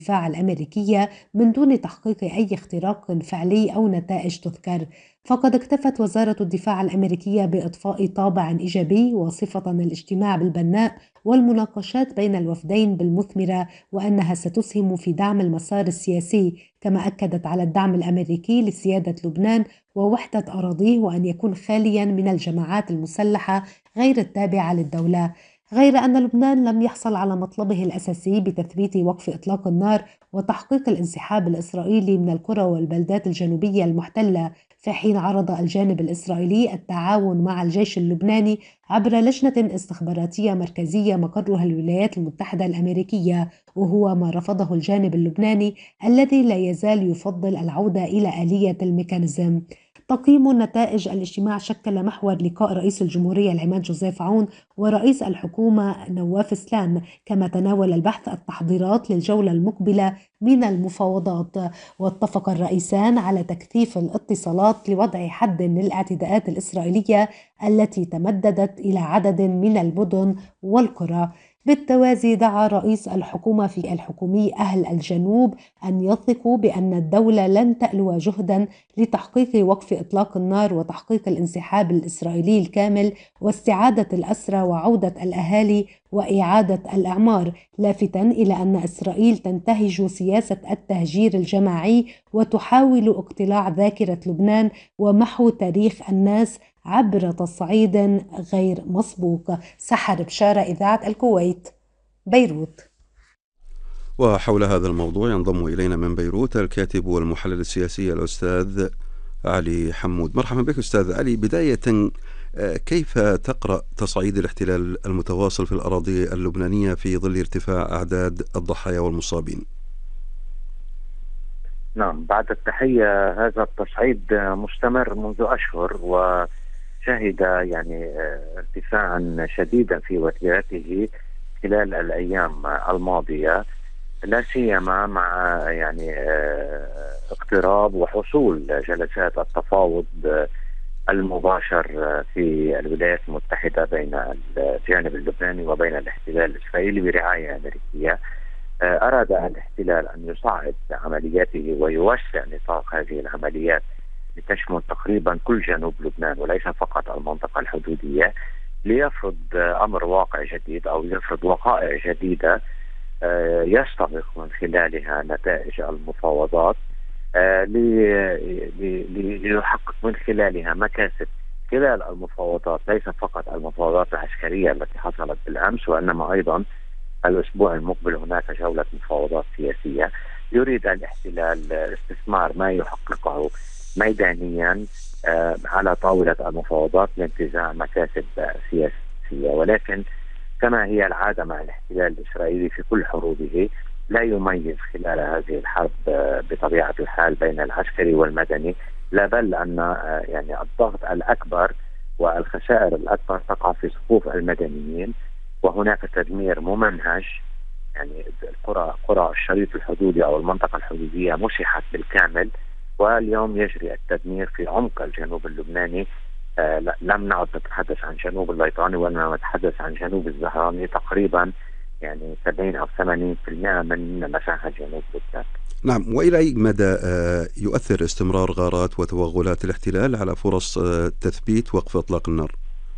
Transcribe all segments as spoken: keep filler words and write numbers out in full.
الدفاع الأمريكية من دون تحقيق أي اختراق فعلي أو نتائج تذكر. فقد اكتفت وزارة الدفاع الأمريكية بإضفاء طابع إيجابي وصفة الاجتماع بالبناء والمناقشات بين الوفدين بالمثمرة، وأنها ستسهم في دعم المسار السياسي، كما أكدت على الدعم الأمريكي لسيادة لبنان ووحدة أراضيه، وأن يكون خاليا من الجماعات المسلحة غير التابعة للدولة. غير أن لبنان لم يحصل على مطلبه الأساسي بتثبيت وقف إطلاق النار وتحقيق الانسحاب الإسرائيلي من القرى والبلدات الجنوبية المحتلة، في حين عرض الجانب الإسرائيلي التعاون مع الجيش اللبناني عبر لجنة استخباراتية مركزية مقرها الولايات المتحدة الأمريكية، وهو ما رفضه الجانب اللبناني الذي لا يزال يفضل العودة إلى آلية الميكانيزم. تقييم نتائج الاجتماع شكل محور لقاء رئيس الجمهورية العماد جوزيف عون ورئيس الحكومة نواف سلام، كما تناول البحث التحضيرات للجولة المقبلة من المفاوضات. واتفق الرئيسان على تكثيف الاتصالات لوضع حد للاعتداءات الإسرائيلية التي تمددت إلى عدد من المدن والقرى. بالتوازي دعا رئيس الحكومة في الحكومي أهل الجنوب أن يثقوا بأن الدولة لن تألو جهدا لتحقيق وقف إطلاق النار وتحقيق الانسحاب الإسرائيلي الكامل واستعادة الأسرى وعودة الأهالي وإعادة الإعمار، لافتا إلى أن إسرائيل تنتهج سياسة التهجير الجماعي وتحاول اقتلاع ذاكرة لبنان ومحو تاريخ الناس عبر تصعيد غير مسبوق. سحر بشارة، إذاعة الكويت، بيروت. وحول هذا الموضوع ينضم إلينا من بيروت الكاتب والمحلل السياسي الأستاذ علي حمود. مرحبا بك أستاذ علي. بداية، كيف تقرأ تصعيد الاحتلال المتواصل في الأراضي اللبنانية في ظل ارتفاع أعداد الضحايا والمصابين؟ نعم، بعد التحية، هذا التصعيد مستمر منذ أشهر وشهد يعني ارتفاعا شديدا في وتيرته خلال الأيام الماضية، لا سيما مع يعني اقتراب وحصول جلسات التفاوض المباشر في الولايات المتحدة بين الجانب اللبناني وبين الاحتلال الإسرائيلي برعاية أمريكية. أراد الاحتلال أن يصعد عملياته ويوسع نطاق هذه العمليات لتشمل تقريبا كل جنوب لبنان وليس فقط المنطقة الحدودية، ليفرض أمر واقع جديد أو يفرض وقائع جديدة يستبق من خلالها نتائج المفاوضات، ليحقق من خلالها مكاسب خلال المفاوضات، ليس فقط المفاوضات العسكرية التي حصلت بالأمس، وإنما أيضا الأسبوع المقبل هناك جولة مفاوضات سياسية. يريد الاحتلال استثمار ما يحققه ميدانيا على طاولة المفاوضات لانتزاع مكاسب سياسية، ولكن كما هي العادة مع الاحتلال الإسرائيلي في كل حروبه، لا يميز خلال هذه الحرب بطبيعة الحال بين العسكري والمدني، لا بل أن يعني الضغط الأكبر والخسائر الأكبر تقع في صفوف المدنيين، وهناك تدمير ممنهج. يعني القرى قرى الشريط الحدودي أو المنطقة الحدودية مسحت بالكامل، واليوم يجري التدمير في عمق الجنوب اللبناني. آه لم نعد نتحدث عن جنوب الليطاني وإنما نتحدث عن جنوب الزهراني، تقريبا يعني سبعين أو ثمانين بالمئة من مساحة جنوب لبنان. نعم، وإلى أي مدى يؤثر استمرار غارات وتوغلات الاحتلال على فرص تثبيت وقف إطلاق النار؟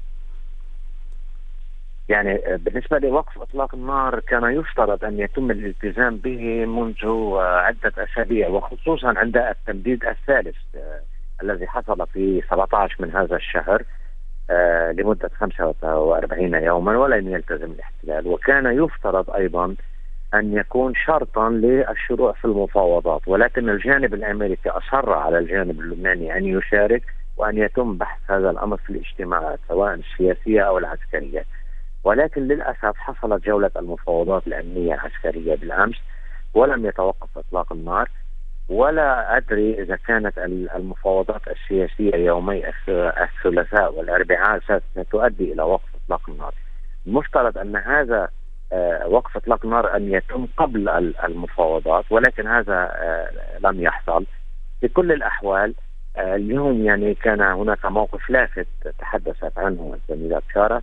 يعني بالنسبة لوقف إطلاق النار كان يفترض أن يتم الالتزام به منذ عدة أسابيع، وخصوصا عند التمديد الثالث الذي حصل في سبعة عشر من هذا الشهر لمدة خمسة وأربعين يوما، ولم يلتزم الاحتلال. وكان يفترض أيضا أن يكون شرطا للشروع في المفاوضات، ولكن الجانب الأمريكي أصر على الجانب اللبناني أن يشارك وأن يتم بحث هذا الأمر في الاجتماعات سواء السياسية أو العسكرية. ولكن للأسف حصلت جولة المفاوضات الأمنية العسكرية بالأمس ولم يتوقف إطلاق النار، ولا أدري إذا كانت المفاوضات السياسية يومي الثلاثاء والأربعاء ستؤدي إلى وقف إطلاق النار. المفترض أن هذا وقف إطلاق النار أن يتم قبل المفاوضات، ولكن هذا لم يحصل. في كل الأحوال اليوم يعني كان هناك موقف لافت تحدثت عنه الزميلة بشارة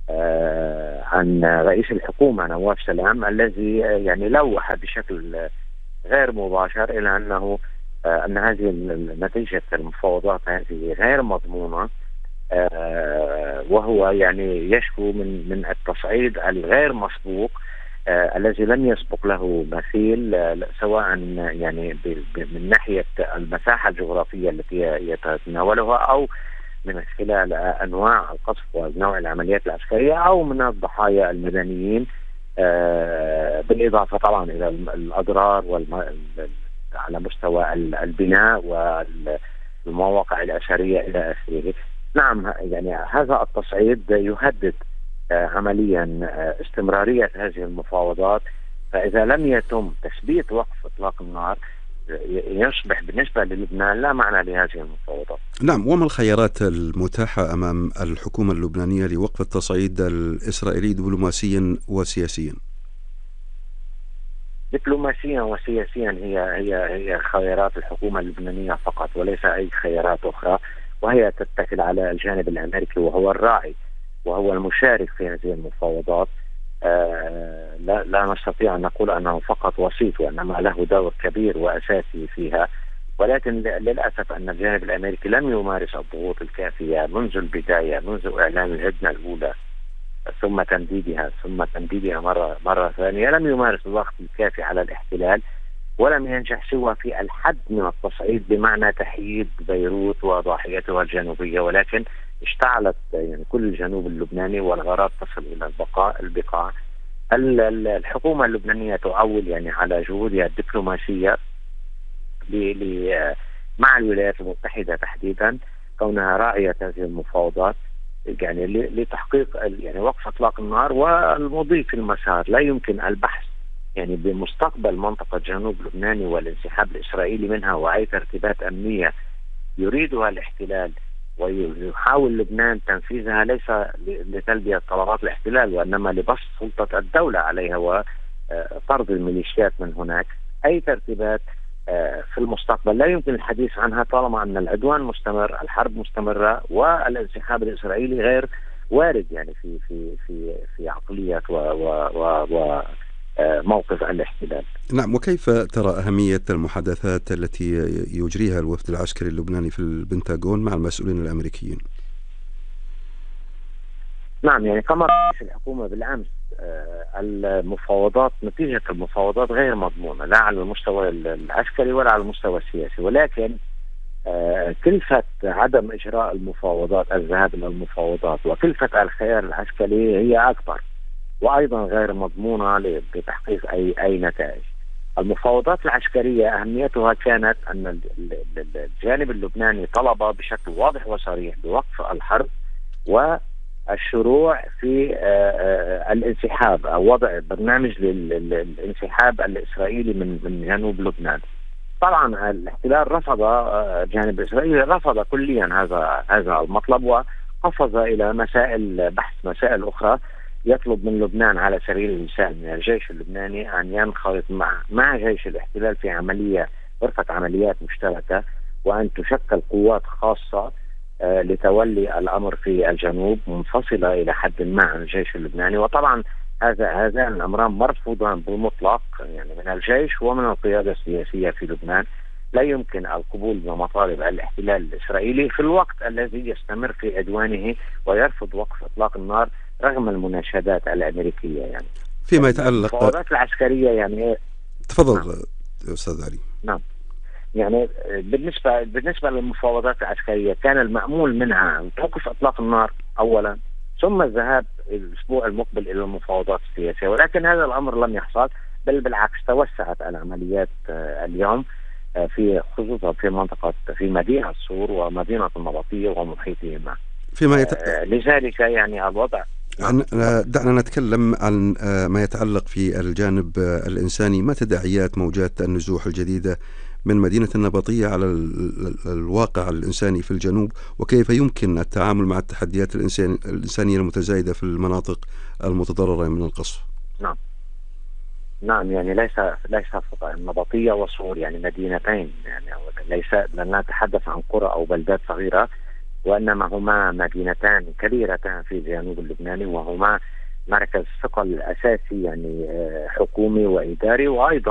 عن رئيس الحكومة نواف سلام، الذي يعني لوح بشكل غير مباشر إلى أنه أن هذه نتيجة المفاوضات هذه غير مضمونة، وهو يعني يشكو من من التصعيد الغير مسبوق الذي لم يسبق له مثيل، سواء يعني من ناحية المساحة الجغرافية التي يتناولها، أو من خلال أنواع القصف ونوع العمليات العسكرية، أو من الضحايا المدنيين، بالإضافة طبعا إلى الأضرار والم... على مستوى البناء والمواقع الأثرية إلى آخره. نعم، يعني هذا التصعيد يهدد عمليا استمرارية هذه المفاوضات، فإذا لم يتم تثبيت وقف إطلاق النار يصبح بالنسبة للبنان لا معنى لهذه المفاوضات. نعم، وما الخيارات المتاحة أمام الحكومة اللبنانية لوقف التصعيد الإسرائيلي دبلوماسيا وسياسيا؟ دبلوماسيا وسياسيا هي هي هي خيارات الحكومة اللبنانية فقط، وليس أي خيارات أخرى، وهي تتكل على الجانب الأمريكي وهو الراعي وهو المشارك في هذه المفاوضات. آه لا, لا نستطيع أن نقول أنه فقط وسيط، وإنما له دور كبير وأساسي فيها، ولكن للأسف أن الجانب الأمريكي لم يمارس الضغوط الكافية منذ البداية، منذ إعلان الهدنة الأولى ثم تمديدها ثم تمديدها مرة مرة ثانية. لم يمارس الضغط الكافي على الاحتلال، ولم ينجح سوى في الحد من التصعيد بمعنى تحييد بيروت وضاحيتها الجنوبية، ولكن اشتعلت يعني كل الجنوب اللبناني والغارات تصل إلى البقاء البقاع. الحكومة اللبنانية تعول يعني على جهودها الدبلوماسية مع الولايات المتحدة تحديدا، كونها راعية هذه المفاوضات يعني لتحقيق يعني وقف اطلاق النار والمضي في المسار. لا يمكن البحث يعني بمستقبل منطقة جنوب لبنان والانسحاب الإسرائيلي منها، وأي ترتيبات أمنية يريدها الاحتلال ويحاول لبنان تنفيذها ليس لتلبية طلبات الاحتلال، وإنما لبسط سلطة الدولة عليها وطرد الميليشيات من هناك. أي ترتيبات في المستقبل لا يمكن الحديث عنها طالما أن العدوان مستمر، الحرب مستمرة، والانسحاب الإسرائيلي غير وارد يعني في في في في عقلية و و و موقف الاحتلال. نعم، وكيف ترى أهمية المحادثات التي يجريها الوفد العسكري اللبناني في البنتاغون مع المسؤولين الأمريكيين؟ نعم، يعني كما رأيت الحكومة بالأمس المفاوضات، نتيجة المفاوضات غير مضمونة لا على المستوى العسكري ولا على المستوى السياسي، ولكن كلفة عدم إجراء المفاوضات، الذهاب إلى المفاوضات، وكلفة الخيار العسكري هي أكبر وأيضا غير مضمونة لتحقيق أي أي نتائج. المفاوضات العسكرية أهميتها كانت أن الجانب اللبناني طلب بشكل واضح وصريح بوقف الحرب والشروع في الانسحاب أو وضع برنامج للانسحاب الإسرائيلي من من جنوب لبنان. طبعا الاحتلال رفض، الجانب الإسرائيلي رفض كليا هذا هذا المطلب، وقفز إلى مسائل بحث مسائل أخرى، يطلب من لبنان على سبيل المثال من الجيش اللبناني أن ينخرط مع مع جيش الاحتلال في عملية غرفة عمليات مشتركة، وأن تشكل قوات خاصة لتولي الأمر في الجنوب منفصلة إلى حد ما عن الجيش اللبناني. وطبعا هذا هذان الأمران مرفوضان بالمطلق يعني من الجيش ومن القيادة السياسية في لبنان. لا يمكن القبول بمطالب الاحتلال الإسرائيلي في الوقت الذي يستمر في عدوانه ويرفض وقف إطلاق النار رغم المناشدات الأمريكية. يعني فيما يتعلق المفاوضات العسكرية يعني تفضل نعم. أستاذ علي. نعم، يعني بالنسبة بالنسبة للمفاوضات العسكرية كان المأمول منها أن توقف إطلاق النار أولا، ثم الذهاب الأسبوع المقبل إلى المفاوضات السياسية، ولكن هذا الأمر لم يحصل، بل بالعكس توسعت العمليات اليوم في خصوصا في منطقة في مدينة الصور ومدينة النبطية ومحيطهما. فيما يت... لذلك يعني الوضع دعنا نتكلم عن ما يتعلق في الجانب الإنساني. ما تداعيات موجات النزوح الجديدة من مدينة النبطية على الواقع الإنساني في الجنوب، وكيف يمكن التعامل مع التحديات الإنسانية المتزايدة في المناطق المتضررة من القصف؟ نعم نعم يعني ليس ليس فقط النبطية وصور يعني مدينتين، يعني ليس لن نتحدث عن قرى أو بلدات صغيرة، وإنما هما مدينتان كبيرتان في الجنوب اللبناني، وهما مركز ثقل أساسي يعني حكومي وإداري، وأيضا